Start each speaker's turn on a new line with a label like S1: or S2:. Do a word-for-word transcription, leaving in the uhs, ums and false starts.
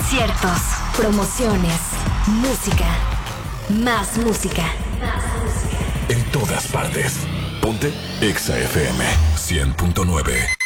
S1: Conciertos, promociones, música, más música. Más música.
S2: En todas partes. Ponte Exa F M cien punto nueve.